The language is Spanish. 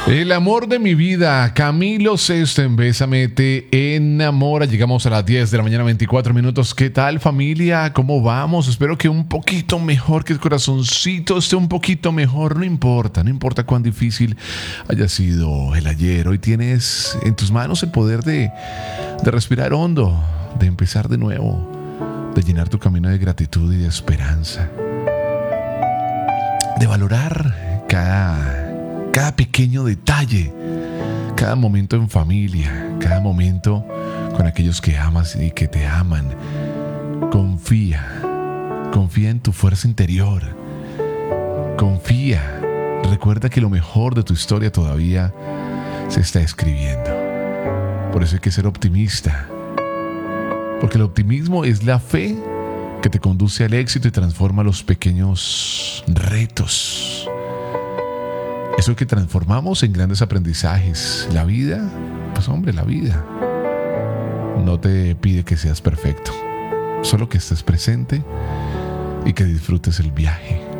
El amor de mi vida, Camilo Sesto en Bésame te enamora. Llegamos a las 10 de la mañana, 24 minutos. ¿Qué tal, familia? ¿Cómo vamos? Espero que un poquito mejor, que el corazoncito esté un poquito mejor. No importa cuán difícil haya sido el ayer. Hoy tienes en tus manos el poder de respirar hondo, de empezar de nuevo, de llenar tu camino de gratitud y de esperanza, de valorar cada pequeño detalle, cada momento en familia, cada momento con aquellos que amas y que te aman. Confía en tu fuerza interior. Confía. Recuerda que lo mejor de tu historia todavía se está escribiendo. Por eso hay que ser optimista. Porque el optimismo es la fe que te conduce al éxito y transforma los pequeños retos. Eso que transformamos en grandes aprendizajes. La vida, pues hombre, la vida no te pide que seas perfecto, solo que estés presente y que disfrutes el viaje.